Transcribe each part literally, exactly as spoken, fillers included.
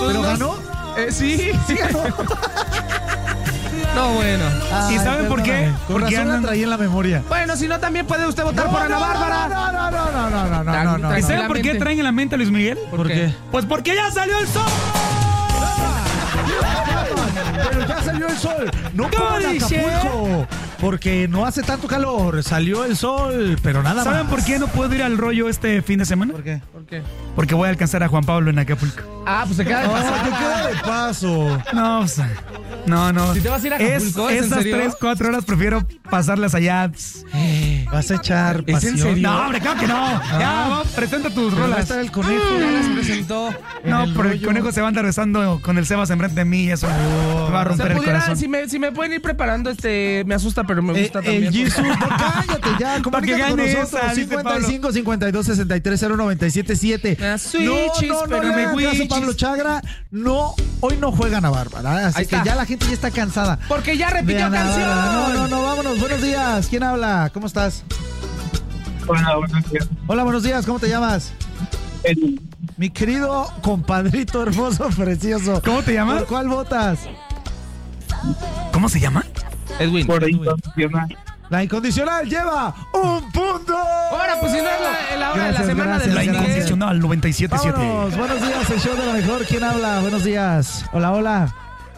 ¿Pero no, ganó? Eh, sí, sí ganó. No, bueno. Ay, ¿Y saben por qué? Con Porque razón la andan... traía en la memoria. Bueno, si no, también puede usted votar por Ana Bárbara. No, no, no, no, no, no, no, no, no. ¿Y saben por qué Tranquilamente. traen en la mente a Luis Miguel? ¿Por qué? Pues porque ya salió el sol. Pero ya salió el sol. No ¿Cómo como en dice? Acapulco. Porque no hace tanto calor. Salió el sol, pero nada ¿Saben más. por qué no puedo ir al rollo este fin de semana? ¿Por qué? ¿Por qué? Porque voy a alcanzar a Juan Pablo en Acapulco. Ah, pues se queda de Oh, pasar. te queda de paso. No, o sea, no, no. Si te vas a ir a Acapulco, ¿es en esas serio? tres, cuatro horas prefiero pasarlas allá. Vas a echar ¿Es en pasión. serio? No, hombre, claro que no. Ya, vamos, presenta tus Pero va a rolas. estar el conejo. Ya las presentó. No, en el pero el rollo. conejo se va a andar besando con el Sebas enfrente de mí y eso me va a Se romper el pudiera, corazón. si me, si me pueden ir preparando, este, me asusta, pero me Eh, gusta el también. Jesus, no, cállate ya, Pa' que comunícate con gane nosotros, esa, dice cincuenta y cinco, cincuenta y dos, sesenta y tres, cero noventa y siete siete. Me da No, switches, no, no, pero le me hagan caso a wichis. Pablo Chagra, no, hoy no juegan a Bárbara, así Ahí que está. ya la gente ya está cansada. Porque ya de repitió Ana canción. Bárbara. No, no, no, vámonos, buenos días, ¿quién habla? ¿Cómo estás? Hola, buenos días. Hola, buenos días, ¿cómo te llamas? El- Mi querido compadrito hermoso, precioso. ¿Cómo te llamas? ¿Por cuál votas? ¿Cómo se llama? Edwin. por incondicional. La incondicional lleva un punto. Ahora, pues si no es la, la hora de la Gracias, semana gracias, de La Luis Miguel. incondicional noventa y siete siete. Vámonos, buenos días, el show de la mejor. ¿Quién habla? Buenos días. Hola, hola.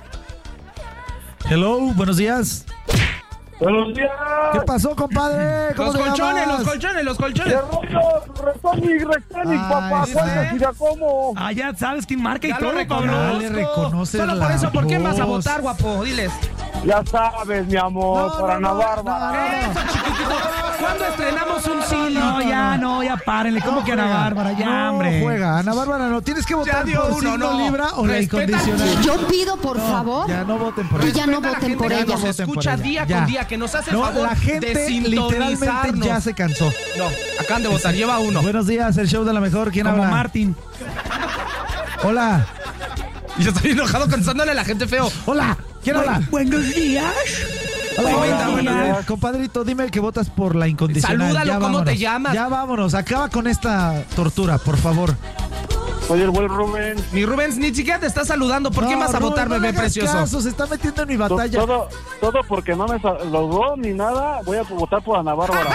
Hello, buenos días. Buenos días. ¿Qué pasó, compadre? ¿Cómo Los te colchones, llamas? los colchones, los colchones. Rectonic, Rectonic, Ay, papá. sí. ¿Cuántos y ya cómo? Ah, ya sabes quién marca y Ya lo todo, reconozco. Pablo. Ya le reconoces Solo por la eso, ¿por quién vas a voz. votar, guapo? Diles. Ya sabes, mi amor, No, por no, Ana no, Bárbara. no, no. Eso, chiquitito. ¿Cuándo estrenamos un cine? No, ya, no, ya párenle. ¿Cómo No que Ana juega. Bárbara? Ya, no hombre. juega. Ana Bárbara no. Tienes que votar dio por uno, signo no. Libra o la Respeta- incondicional. Yo pido, por No, favor, Ya no voten por que ella. ya no Respeta a la voten gente por que ella. nos voten por escucha ella. día Ya. con día, que nos hace el No, favor la gente de literalmente sintonizarnos. ya se cansó. No, acaban de votar, lleva uno. Buenos días, el show de la mejor. ¿Quién Como habla? Martín. Hola. Y yo estoy enojado cansándole a la gente feo. Hola. ¿Quién habla? Buenos días. Hola, Hola, hola, buenos hola. días. Compadrito, dime que votas por la incondicional. Salúdalo, Ya ¿cómo vámonos. te llamas? Ya vámonos, acaba con esta tortura, por favor. Soy el buen Rubén. Mi Rubens, ni siquiera te está saludando. ¿Por qué No, vas a Rubén, votar, no le bebé hagas precioso? caso, se está metiendo en mi To- batalla. Todo, todo porque no me saludó ni nada, voy a votar por Ana Bárbara.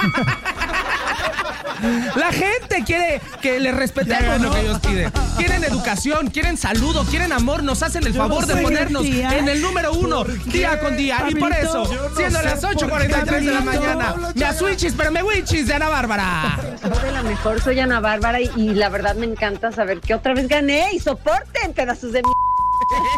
La gente quiere que le respetemos Ya ganó. lo que ellos piden. Quieren educación, quieren saludo, quieren amor. Nos hacen el Yo favor no de sé, ponernos García. en el número uno ¿Por qué, día con día. Y por Pablito? eso, Yo no siendo sé las por ocho qué, cuarenta y tres de la Pablito. mañana, Pablo me Chagra. aswichis, pero me wichis de Ana Bárbara. de la mejor, soy Ana Bárbara y, y la verdad me encanta saber que otra vez gané y soporten pedazos de mi...